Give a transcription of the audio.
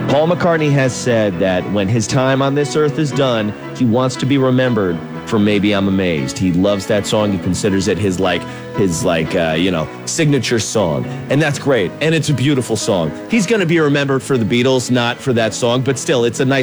Paul McCartney has said that when his time on this earth is done, he wants to be remembered for Maybe I'm Amazed. He loves that song. He considers it his signature song. And that's great. And it's a beautiful song. He's going to be remembered for the Beatles, not for that song, but still, it's a nice